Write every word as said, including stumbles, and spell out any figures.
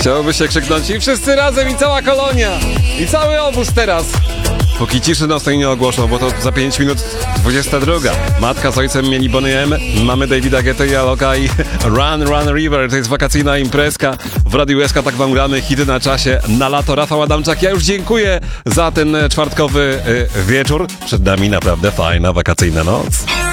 Chciałoby się krzyknąć i wszyscy razem, i cała kolonia, i cały obóz teraz. Póki ciszy nocnej nie ogłoszą, bo to za pięć minut dwudziesta druga. Matka z ojcem mieli Bonnie M, mamy Davida Guetta i Aloka i Run, Run River. To jest wakacyjna imprezka. W Radiu S K tak wam gramy, hity na czasie, na lato. Rafał Adamczak, ja już dziękuję za ten czwartkowy y, wieczór. Przed nami naprawdę fajna, wakacyjna noc.